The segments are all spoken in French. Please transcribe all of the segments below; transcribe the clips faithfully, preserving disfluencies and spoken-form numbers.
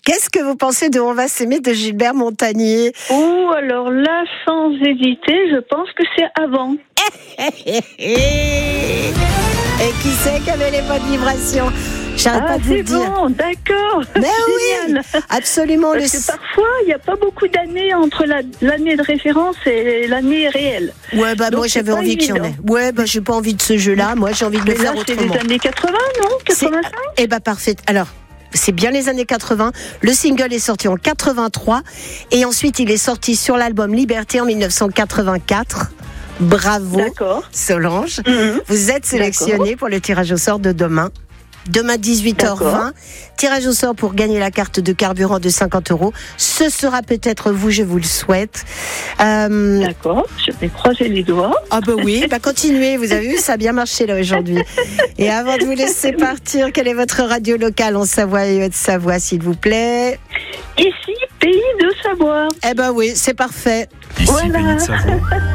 Qu'est-ce que vous pensez de On va s'aimer de Gilbert Montagnier? Oh, alors là, sans hésiter, je pense que c'est avant. Et qui c'est qui avait les bonnes vibrations? J'arrête ah, pas de vous le dire. Bon, d'accord. Mais oui, absolument. Parce le... que parfois, il n'y a pas beaucoup d'années entre la, l'année de référence et l'année réelle. Ouais, bah Donc, moi j'avais envie qu'il y en ait. Ouais, bah j'ai pas envie de ce jeu-là. Moi j'ai envie de Mais le faire là, autrement. c'est les années quatre-vingts, non quatre-vingt-cinq. Eh bah parfait. Alors. C'est bien les années quatre-vingts. Le single est sorti en quatre-vingt-trois et ensuite il est sorti sur l'album Liberté en dix-neuf cent quatre-vingt-quatre. Bravo, D'accord. Solange. Mmh. Vous êtes sélectionnée pour le tirage au sort de demain. Demain dix-huit heures vingt, d'accord. Tirage au sort pour gagner la carte de carburant de cinquante euros. Ce sera peut-être vous, je vous le souhaite. Euh... D'accord, je vais croiser les doigts. Ah bah oui, bah continuez, vous avez vu, ça a bien marché là aujourd'hui. Et avant de vous laisser partir, quelle est votre radio locale en Savoie et Haute-Savoie, s'il vous plaît? Ici, Pays de Savoie. Eh ben oui, c'est parfait. Ici, voilà. Pays de Savoie.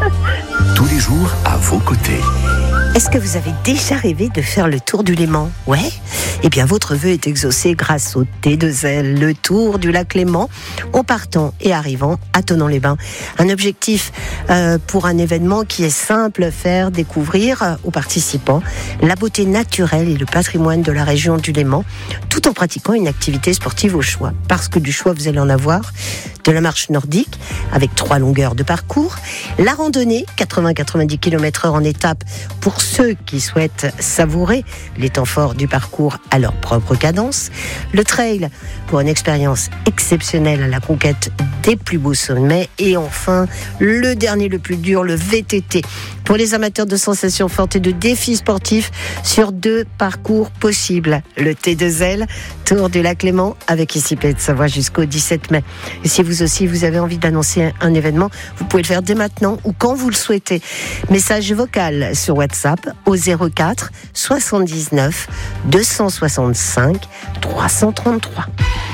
Tous les jours, à vos côtés. Est-ce que vous avez déjà rêvé de faire le tour du Léman? Ouais. Eh bien, votre vœu est exaucé grâce au T deux L, le tour du lac Léman, en partant et arrivant à Thonon-les-Bains. Un objectif euh, pour un événement qui est simple, faire découvrir euh, aux participants la beauté naturelle et le patrimoine de la région du Léman, tout en pratiquant une activité sportive au choix. Parce que du choix, vous allez en avoir. De la marche nordique, avec trois longueurs de parcours, la randonnée, quatre-vingts à quatre-vingt-dix kilomètres heure en étape, pour ceux qui souhaitent savourer les temps forts du parcours à leur propre cadence, le trail, pour une expérience exceptionnelle à la conquête des plus beaux sommets, et enfin, le dernier, le plus dur, le V T T, pour les amateurs de sensations fortes et de défis sportifs sur deux parcours possibles. Le T deux L, Tour du lac Léman, avec ici Pays de Savoie jusqu'au dix-sept mai. Et si vous aussi, vous avez envie d'annoncer un, un événement, vous pouvez le faire dès maintenant ou quand vous le souhaitez. Message vocal sur WhatsApp au zéro quatre soixante-dix-neuf deux cent soixante-cinq trois cent trente-trois.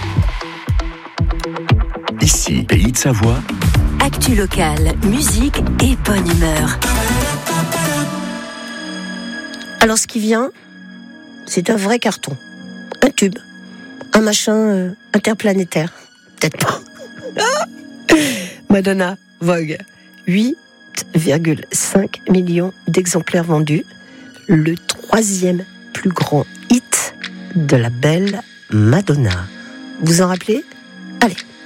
Ici, Pays de Savoie. Actu locale, musique et bonne humeur. Alors ce qui vient, c'est un vrai carton. Un tube. Un machin euh, interplanétaire. Peut-être pas. Madonna, Vogue. huit virgule cinq millions d'exemplaires vendus. Le troisième plus grand hit de la belle Madonna. Vous en rappelez? Allez.